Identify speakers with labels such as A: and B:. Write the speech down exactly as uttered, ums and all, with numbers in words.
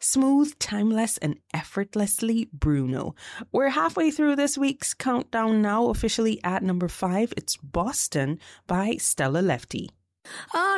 A: Smooth, timeless, and effortlessly Bruno. We're halfway through this week's countdown now, officially at number five. It's Boston by Stella Lefty.
B: Oh,